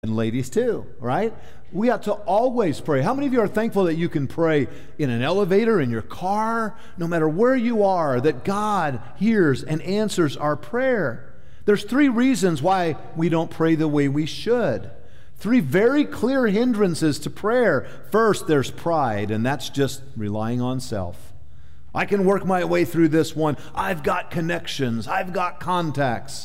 And ladies too, right? We ought to always pray. How many of you are thankful that you can pray in an elevator, in your car, no matter where you are, that God hears and answers our prayer? There's 3 reasons why we don't pray the way we should. 3 very clear hindrances to prayer. First, there's pride, and that's just relying on self. I can work my way through this one. I've got connections. I've got contacts.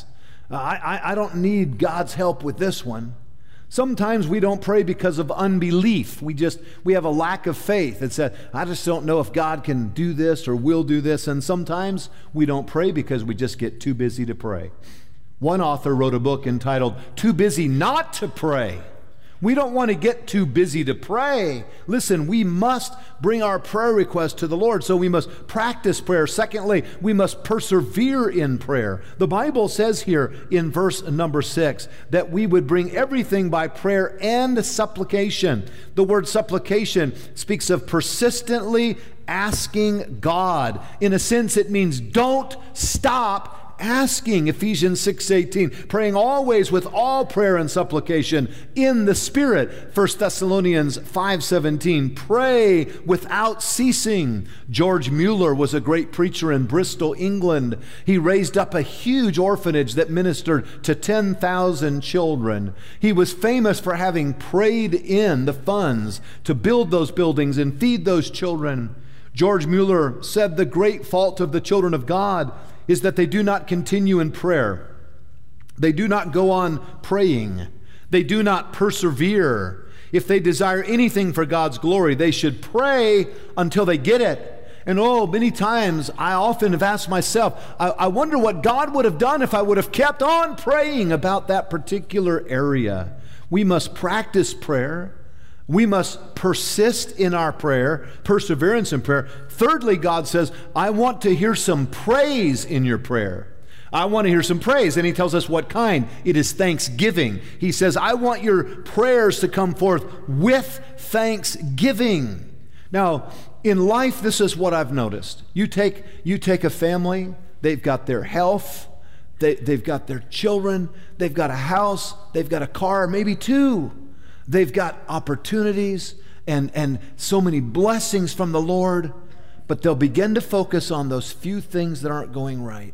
I don't need God's help with this one. Sometimes we don't pray because of unbelief. We have a lack of faith. It's that I just don't know if God can do this or will do this. And sometimes we don't pray because we just get too busy to pray. One author wrote a book entitled "Too Busy Not to Pray." We don't want to get too busy to pray. Listen, we must bring our prayer requests to the Lord, so we must practice prayer. Secondly, we must persevere in prayer. The Bible says here in verse number 6 that we would bring everything by prayer and supplication. The word supplication speaks of persistently asking God. In a sense, it means don't stop asking. Ephesians 6:18, praying always with all prayer and supplication in the Spirit. 1 Thessalonians 5:17, pray without ceasing. George Mueller was a great preacher in Bristol, England. He raised up a huge orphanage that ministered to 10,000 children. He was famous for having prayed in the funds to build those buildings and feed those children. George Mueller said the great fault of the children of God is that they do not continue in prayer. They do not go on praying. They do not persevere. If they desire anything for God's glory, they should pray until they get it. And many times I often have asked myself, I wonder what God would have done if I would have kept on praying about that particular area. We must practice prayer. We must persist in our prayer, perseverance in prayer. Thirdly, God says, I want to hear some praise in your prayer. I want to hear some praise. And he tells us what kind. It is thanksgiving. He says, I want your prayers to come forth with thanksgiving. Now, in life, this is what I've noticed. You take a family, they've got their health, they've got their children, they've got a house, they've got a car, maybe 2. They've got opportunities and so many blessings from the Lord, but they'll begin to focus on those few things that aren't going right.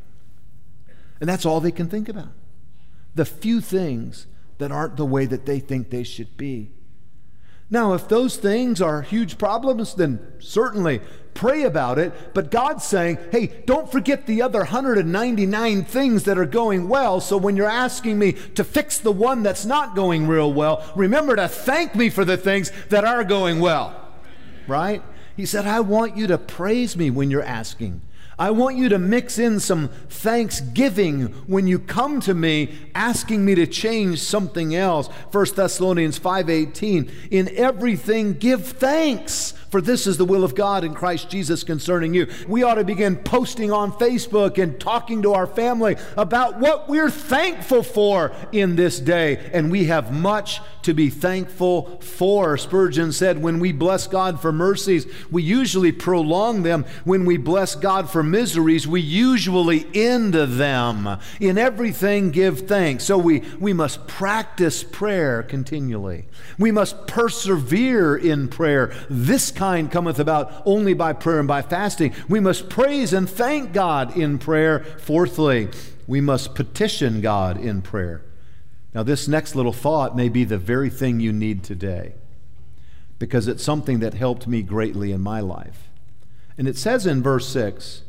And that's all they can think about. The few things that aren't the way that they think they should be. Now, if those things are huge problems, then certainly pray about it. But God's saying, hey, don't forget the other 199 things that are going well. So when you're asking me to fix the one that's not going real well, remember to thank me for the things that are going well. Right? He said, I want you to praise me when you're asking. I want you to mix in some thanksgiving when you come to me asking me to change something else. 1 Thessalonians 5:18, in everything give thanks, for this is the will of God in Christ Jesus concerning you. We ought to begin posting on Facebook and talking to our family about what we're thankful for in this day. And we have much to be thankful for. Spurgeon said, when we bless God for mercies, we usually prolong them. When we bless God for miseries, we usually end them. In everything give thanks. So we must practice prayer continually. We must persevere in prayer. This kind cometh about only by prayer and by fasting. We must praise and thank God in prayer. Fourthly, we must petition God in prayer. Now, this next little thought may be the very thing you need today, because it's something that helped me greatly in my life. And it says in verse 6,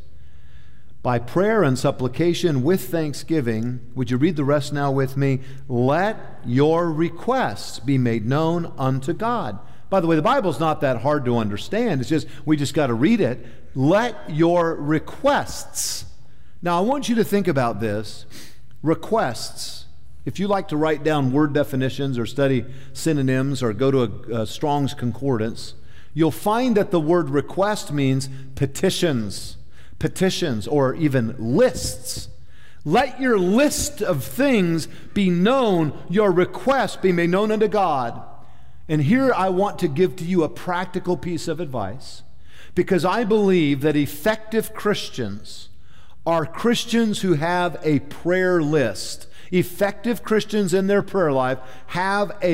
by prayer and supplication with thanksgiving, would you read the rest now with me? Let your requests be made known unto God. By the way, the Bible's not that hard to understand. It's just, we just got to read it. Let your requests. Now, I want you to think about this. Requests. If you like to write down word definitions or study synonyms or go to a Strong's Concordance, you'll find that the word request means petitions, or even lists. Let your list of things be known, your request be made known unto God. And here I want to give to you a practical piece of advice, because I believe that effective Christians are Christians who have a prayer list. Effective Christians in their prayer life have a